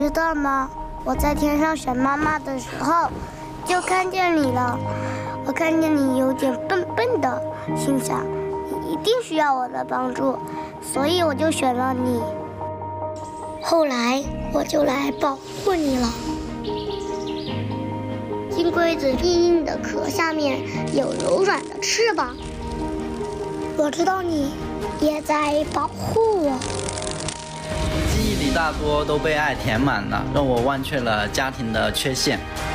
知道吗？我在天上选妈妈的时候，就看见你了。我看见你有点笨笨的，心想你一定需要我的帮助，所以我就选了你。后来我就来保护你了。金龟子硬硬的壳下面有柔软的翅膀，我知道你也在保护我。 记忆里大多都被爱填满了，让我忘却了家庭的缺陷。